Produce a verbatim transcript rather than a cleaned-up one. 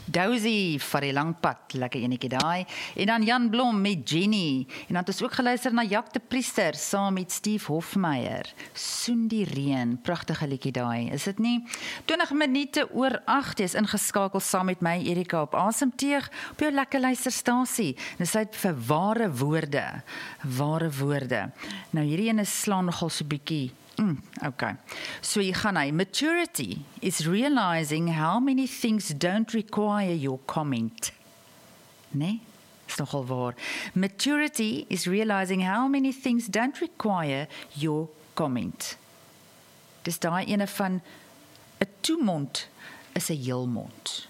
Dousie vir die lang pad, lekker enetjie daai. En dan Jan Blom met Jenny. En dan het ons ook geluister na Jak de Priester saam met Steve Hofmeyer. Soen die reën, pragtige liedjie daai. Is dit nie? twintig minute oor agt, jy is ingeskakel saam met my Erika op Asemteug op jou lekker luisterstasie. Dis tyd vir ware woorde. Ware woorde. Nou hierdie ene slaan nogal so bietjie Mm, okay. So hier gaan hy. Maturity is realizing how many things don't require your comment. Nee? Is nogal waar. Maturity is realizing how many things don't require your comment. Dis daai ene van 'n toemond is 'n heelmond.